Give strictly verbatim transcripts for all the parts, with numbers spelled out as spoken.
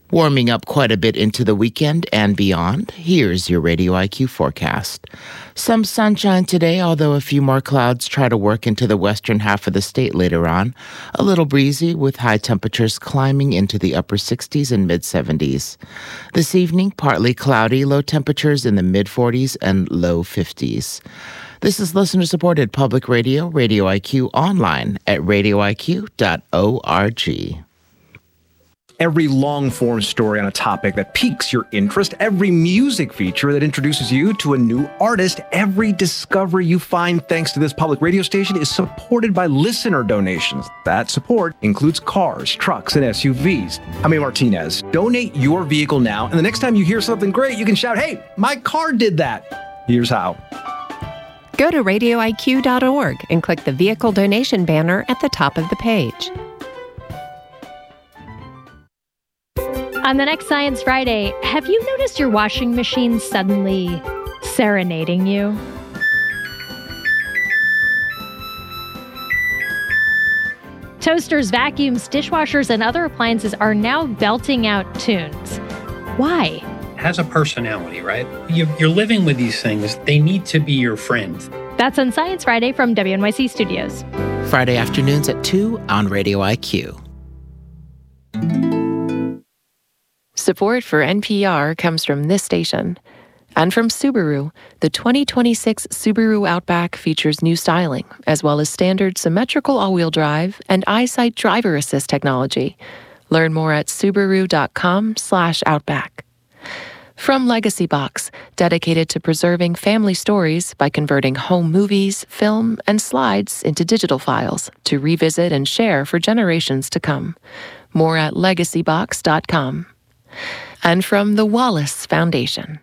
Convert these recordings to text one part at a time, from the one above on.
Warming up quite a bit into the weekend and beyond, here's your Radio I Q forecast. Some sunshine today, although a few more clouds try to work into the western half of the state later on. A little breezy with high temperatures climbing into the upper sixties and mid-seventies. This evening, partly cloudy, low temperatures in the mid-forties and low fifties. This is listener-supported public radio, Radio I Q, online at radio I Q dot org. Every long-form story on a topic that piques your interest, every music feature that introduces you to a new artist, every discovery you find thanks to this public radio station is supported by listener donations. That support includes cars, trucks, and S U Vs. Jaime Martinez, donate your vehicle now, and the next time you hear something great, you can shout, "Hey, my car did that." Here's how. Go to radio I Q dot org and click the vehicle donation banner at the top of the page. On the next Science Friday, have you noticed your washing machine suddenly serenading you? Toasters, vacuums, dishwashers, and other appliances are now belting out tunes. Why? It has a personality, right? You- You're living with these things. They need to be your friend. That's on Science Friday from W N Y C Studios. Friday afternoons at two on Radio I Q. Support for N P R comes from this station. And from Subaru, the twenty twenty-six Subaru Outback features new styling, as well as standard symmetrical all-wheel drive and EyeSight driver assist technology. Learn more at subaru.com slash outback. From Legacy Box, dedicated to preserving family stories by converting home movies, film, and slides into digital files to revisit and share for generations to come. More at legacy box dot com. And from the Wallace Foundation.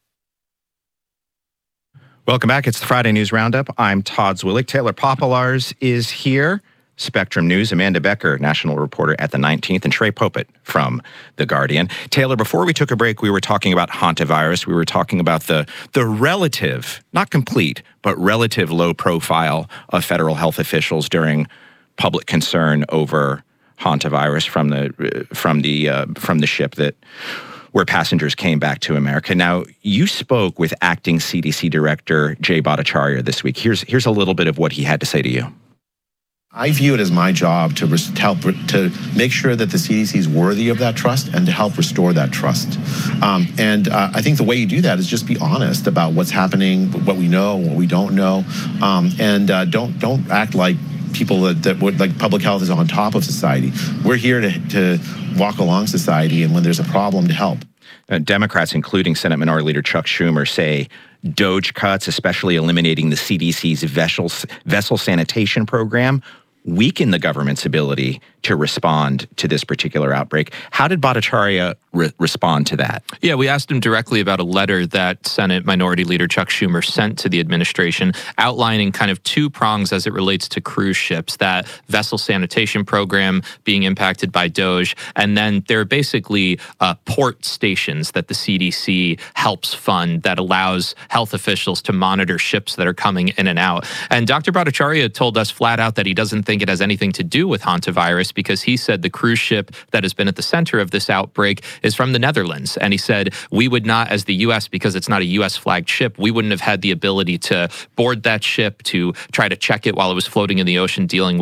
Welcome back. It's the Friday News Roundup. I'm Todd Zwillig. Taylor Popolars is here. Spectrum News, Amanda Becker, national reporter at the nineteenth, and Trey Popet from The Guardian. Taylor, before we took a break, we were talking about hantavirus. We were talking about the, the relative, not complete, but relative low profile of federal health officials during public concern over hantavirus from the from the uh, from the ship that where passengers came back to America. Now, you spoke with acting C D C Director Jay Bhattacharya this week. Here's here's a little bit of what he had to say to you. I view it as my job to res- help to make sure that the C D C is worthy of that trust and to help restore that trust. Um, and uh, I think the way you do that is just be honest about what's happening, what we know, what we don't know, um, and uh, don't don't act like people that, that would like public health is on top of society. We're here to, to walk along society, and when there's a problem, to help. Uh, Democrats, including Senate Minority Leader Chuck Schumer, say DOGE cuts, especially eliminating the C D C's vessel, vessel sanitation program, weaken the government's ability to respond to this particular outbreak. How did Bhattacharya re- respond to that? Yeah, we asked him directly about a letter that Senate Minority Leader Chuck Schumer sent to the administration outlining kind of two prongs as it relates to cruise ships, that vessel sanitation program being impacted by DOGE, and then there are basically uh, port stations that the C D C helps fund that allows health officials to monitor ships that are coming in and out. And Doctor Bhattacharya told us flat out that he doesn't think it has anything to do with hantavirus because he said the cruise ship that has been at the center of this outbreak is from the Netherlands. And he said, we would not, as the U S, because it's not a U S flagged ship, we wouldn't have had the ability to board that ship, to try to check it while it was floating in the ocean dealing with